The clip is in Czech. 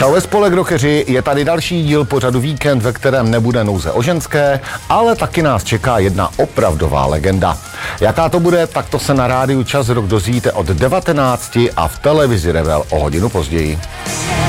Čau ve spolek rockeři, je tady další díl pořadu Víkend, ve kterém nebude nouze o ženské, ale taky nás čeká jedna opravdová legenda. Jaká to bude, tak to se na rádiu Čas Rock dozvíte od 19 a v televizi Rebel o hodinu později.